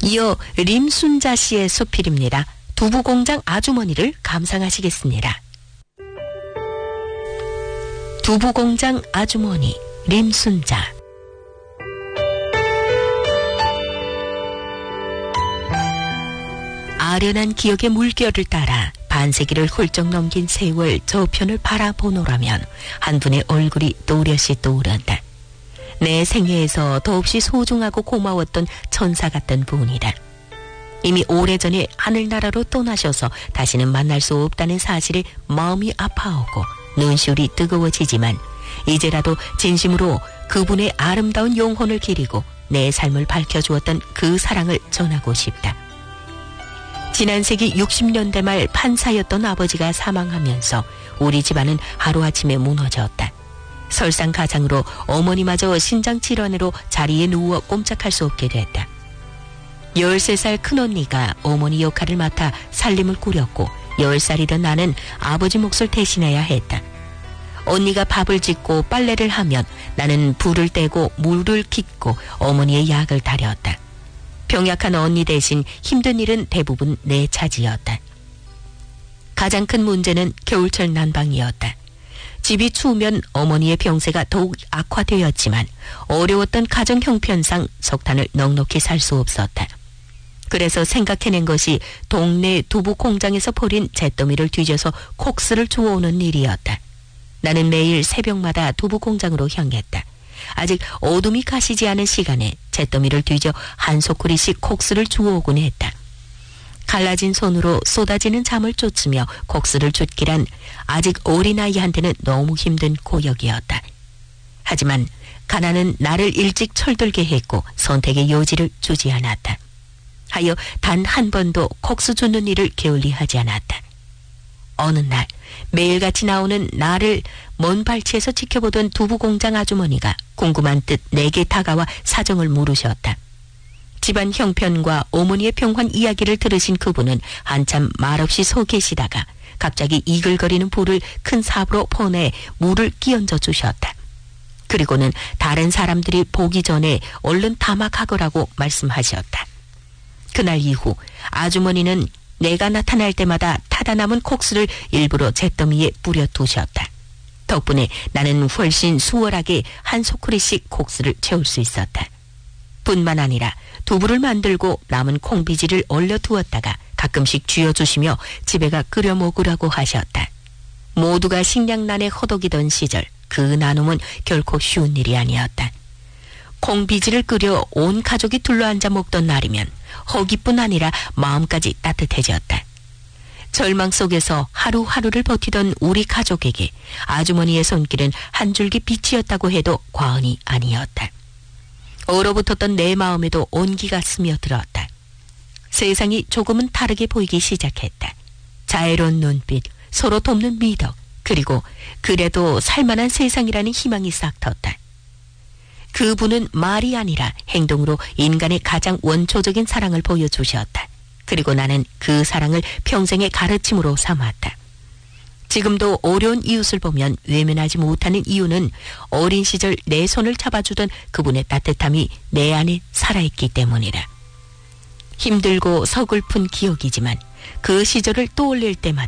이어 림순자 씨의 수필입니다. 두부공장 아주머니를 감상하시겠습니다. 두부공장 아주머니 림순자. 아련한 기억의 물결을 따라 반세기를 훌쩍 넘긴 세월 저편을 바라보노라면 한 분의 얼굴이 또렷이 떠오른다. 내 생애에서 더없이 소중하고 고마웠던 천사 같던 분이다. 이미 오래전에 하늘나라로 떠나셔서 다시는 만날 수 없다는 사실에 마음이 아파오고 눈시울이 뜨거워지지만 이제라도 진심으로 그분의 아름다운 영혼을 기리고 내 삶을 밝혀주었던 그 사랑을 전하고 싶다. 지난 세기 60년대 말 판사였던 아버지가 사망하면서 우리 집안은 하루아침에 무너졌다. 설상가상으로 어머니마저 신장질환으로 자리에 누워 꼼짝할 수 없게 됐다. 13살 큰언니가 어머니 역할을 맡아 살림을 꾸렸고 10살이던 나는 아버지 몫을 대신해야 했다. 언니가 밥을 짓고 빨래를 하면 나는 불을 떼고 물을 깃고 어머니의 약을 다렸다. 병약한 언니 대신 힘든 일은 대부분 내 차지였다. 가장 큰 문제는 겨울철 난방이었다. 집이 추우면 어머니의 병세가 더욱 악화되었지만 어려웠던 가정 형편상 석탄을 넉넉히 살 수 없었다. 그래서 생각해낸 것이 동네 두부 공장에서 버린 잿더미를 뒤져서 콕스를 주워오는 일이었다. 나는 매일 새벽마다 두부 공장으로 향했다. 아직 어둠이 가시지 않은 시간에 잿더미를 뒤져 한 소쿠리씩 콕스를 주워오곤 했다. 갈라진 손으로 쏟아지는 잠을 쫓으며 콕스를 줍기란 아직 어린아이한테는 너무 힘든 고역이었다. 하지만 가난은 나를 일찍 철들게 했고 선택의 여지를 주지 않았다. 하여 단 한 번도 콕스 줍는 일을 게을리하지 않았다. 어느 날 매일같이 나오는 나를 먼 발치에서 지켜보던 두부공장 아주머니가 궁금한 듯 내게 다가와 사정을 물으셨다. 집안 형편과 어머니의 병환 이야기를 들으신 그분은 한참 말없이 서 계시다가 갑자기 이글거리는 불을 큰 삽으로 퍼내 물을 끼얹어 주셨다. 그리고는 다른 사람들이 보기 전에 얼른 담아가거라고 말씀하셨다. 그날 이후 아주머니는 내가 나타날 때마다 타다 남은 콕스를 일부러 잿더미에 뿌려 두셨다. 덕분에 나는 훨씬 수월하게 한 소쿠리씩 콕스를 채울 수 있었다. 뿐만 아니라 두부를 만들고 남은 콩비지를 얼려 두었다가 가끔씩 쥐어주시며 집에가 끓여 먹으라고 하셨다. 모두가 식량난에 허덕이던 시절 그 나눔은 결코 쉬운 일이 아니었다. 콩비지를 끓여 온 가족이 둘러앉아 먹던 날이면 허기뿐 아니라 마음까지 따뜻해졌다. 절망 속에서 하루하루를 버티던 우리 가족에게 아주머니의 손길은 한 줄기 빛이었다고 해도 과언이 아니었다. 얼어붙었던 내 마음에도 온기가 스며들었다. 세상이 조금은 다르게 보이기 시작했다. 자애로운 눈빛, 서로 돕는 미덕, 그리고 그래도 살만한 세상이라는 희망이 싹 텄다. 그분은 말이 아니라 행동으로 인간의 가장 원초적인 사랑을 보여주셨다. 그리고 나는 그 사랑을 평생의 가르침으로 삼았다. 지금도 어려운 이웃을 보면 외면하지 못하는 이유는 어린 시절 내 손을 잡아주던 그분의 따뜻함이 내 안에 살아있기 때문이다. 힘들고 서글픈 기억이지만 그 시절을 떠올릴 때마다